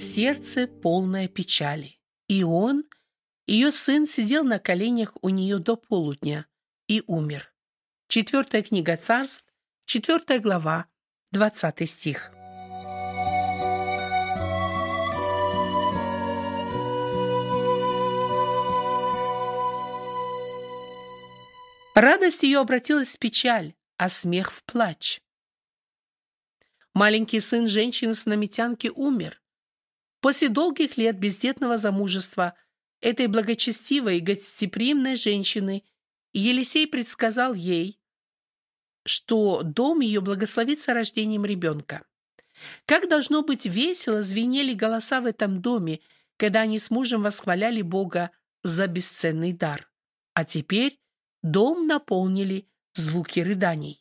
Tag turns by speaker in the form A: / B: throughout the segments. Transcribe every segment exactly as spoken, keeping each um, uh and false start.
A: сердце полное печали. И он, ее сын, сидел на коленях у нее до полудня и умер. Четвертая книга Царств, четвертая глава, двадцатый стих. Радость ее обратилась в печаль, а смех в плач. Маленький сын женщины-снамитянки умер. После долгих лет бездетного замужества этой благочестивой и гостеприимной женщины Елисей предсказал ей, что дом ее благословится рождением ребенка. Как должно быть весело звенели голоса в этом доме, когда они с мужем восхваляли Бога за бесценный дар. А теперь дом наполнили звуки рыданий.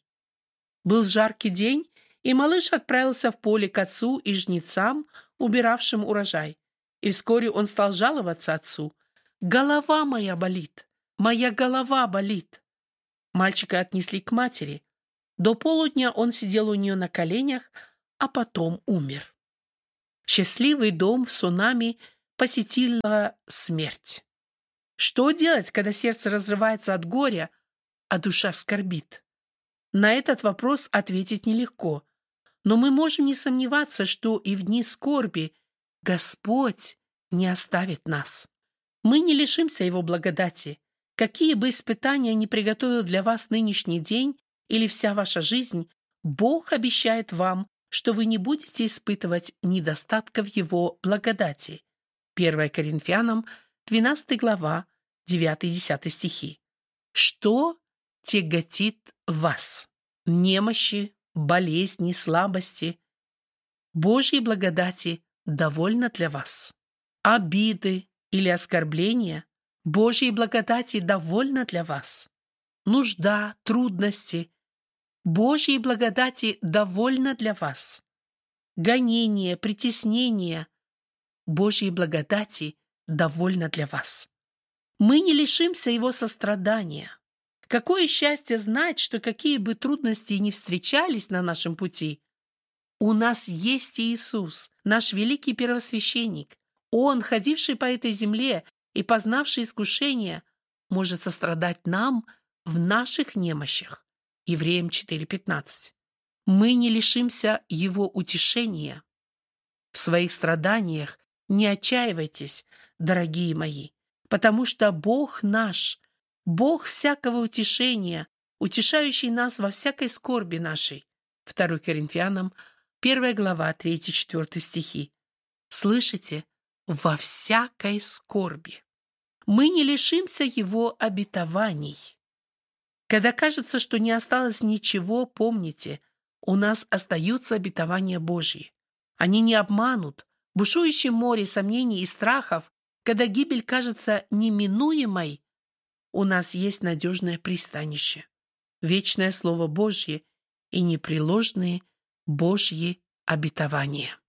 A: Был жаркий день, и малыш отправился в поле к отцу и жнецам, убиравшим урожай. И вскоре он стал жаловаться отцу: «Голова моя болит, моя голова болит». Мальчика отнесли к матери. До полудня он сидел у нее на коленях, а потом умер. Счастливый дом в Сунами посетила смерть. Что делать, когда сердце разрывается от горя, а душа скорбит? На этот вопрос ответить нелегко, но мы можем не сомневаться, что и в дни скорби Господь не оставит нас. Мы не лишимся Его благодати. Какие бы испытания ни приготовил для вас нынешний день или вся ваша жизнь, Бог обещает вам, что вы не будете испытывать недостатков Его благодати. первое Коринфянам, двенадцатая глава, девятый-десятый стихи. Что тяготит вас? Немощи, болезни, слабости. Божьей благодати довольно для вас. Обиды или оскорбления Божьей благодати довольно для вас. Нужда, трудности Божьей благодати довольно для вас. Гонение, притеснение Божьей благодати довольно для вас. Мы не лишимся Его сострадания. Какое счастье знать, что какие бы трудности ни встречались на нашем пути, у нас есть Иисус, наш великий первосвященник. Он, ходивший по этой земле и познавший искушения, может сострадать нам в наших немощах. Евреям четыре пятнадцать. Мы не лишимся Его утешения. В своих страданиях не отчаивайтесь, дорогие мои, потому что Бог наш, Бог всякого утешения, утешающий нас во всякой скорби нашей. второе Коринфянам, первая глава, третий-четвертый стихи. Слышите? Во всякой скорби. Мы не лишимся Его обетований. Когда кажется, что не осталось ничего, помните, у нас остаются обетования Божьи. Они не обманут. В бушующем море сомнений и страхов, когда гибель кажется неминуемой, у нас есть надежное пристанище, вечное Слово Божье и непреложные Божьи обетования.